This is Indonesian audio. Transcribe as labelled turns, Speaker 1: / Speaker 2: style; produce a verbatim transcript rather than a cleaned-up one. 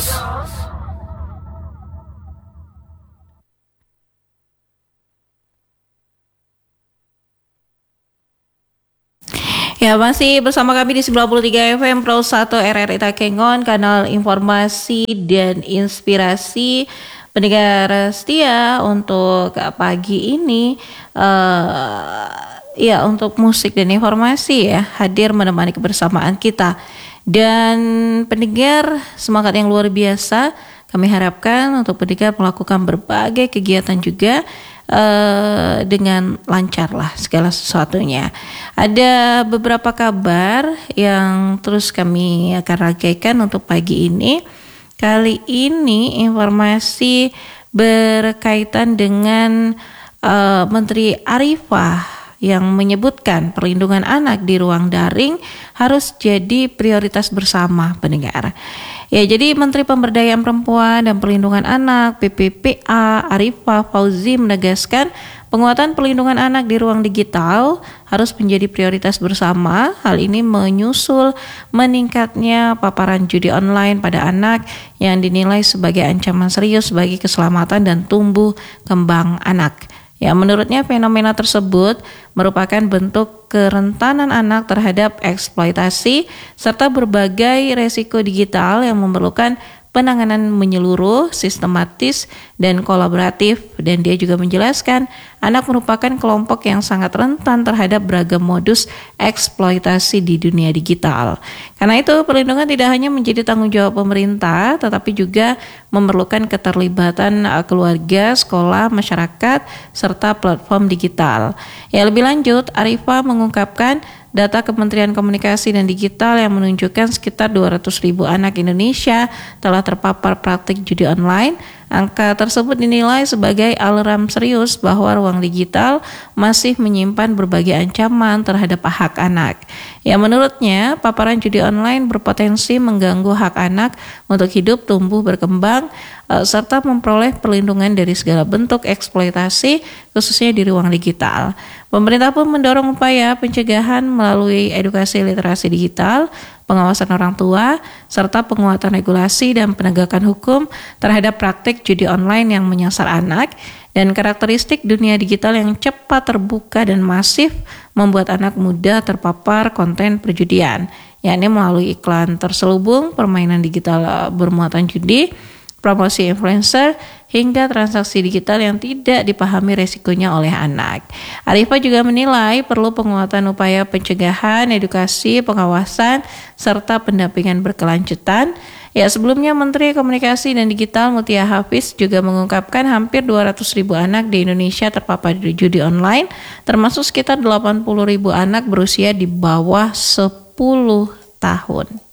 Speaker 1: Ya, masih bersama kami di sembilan puluh tiga F M Pro satu R R I Takengon, kanal informasi dan inspirasi pendengar setia untuk pagi ini. Uh, ya, untuk musik dan informasi ya, hadir menemani kebersamaan kita. Dan pendengar, semangat yang luar biasa kami harapkan untuk pendengar melakukan berbagai kegiatan juga Uh, dengan lancar lah segala sesuatunya. Ada beberapa kabar yang terus kami akan rangkaikan untuk pagi ini. Kali ini informasi berkaitan dengan uh, Menteri Arifah yang menyebutkan perlindungan anak di ruang daring harus jadi prioritas bersama pendengar. Ya, jadi Menteri Pemberdayaan Perempuan dan Perlindungan Anak P P P A Arifah Fauzi menegaskan penguatan perlindungan anak di ruang digital harus menjadi prioritas bersama. Hal ini menyusul meningkatnya paparan judi online pada anak yang dinilai sebagai ancaman serius bagi keselamatan dan tumbuh kembang anak. Ya, menurutnya fenomena tersebut merupakan bentuk kerentanan anak terhadap eksploitasi serta berbagai resiko digital yang memerlukan penanganan menyeluruh, sistematis, dan kolaboratif. Dan dia juga menjelaskan anak merupakan kelompok yang sangat rentan terhadap beragam modus eksploitasi di dunia digital. Karena itu perlindungan tidak hanya menjadi tanggung jawab pemerintah, tetapi juga memerlukan keterlibatan keluarga, sekolah, masyarakat, serta platform digital. Ya, lebih lanjut, Arifah mengungkapkan data Kementerian Komunikasi dan Digital yang menunjukkan sekitar dua ratus ribu anak Indonesia telah terpapar praktik judi online. Angka tersebut dinilai sebagai alarm serius bahwa ruang digital masih menyimpan berbagai ancaman terhadap hak anak. Ya, menurutnya paparan judi online berpotensi mengganggu hak anak untuk hidup, tumbuh, berkembang, serta memperoleh perlindungan dari segala bentuk eksploitasi, khususnya di ruang digital. Pemerintah pun mendorong upaya pencegahan melalui edukasi literasi digital, pengawasan orang tua, serta penguatan regulasi dan penegakan hukum terhadap praktik judi online yang menyasar anak. Dan karakteristik dunia digital yang cepat terbuka dan masif membuat anak muda terpapar konten perjudian, yakni melalui iklan terselubung, permainan digital bermuatan judi, promosi influencer, hingga transaksi digital yang tidak dipahami resikonya oleh anak. Arifah juga menilai perlu penguatan upaya pencegahan, edukasi, pengawasan, serta pendampingan berkelanjutan. Ya, sebelumnya Menteri Komunikasi dan Digital Mutia Hafiz juga mengungkapkan hampir dua ratus ribu anak di Indonesia terpapar judi online, termasuk sekitar delapan puluh ribu anak berusia di bawah sepuluh tahun.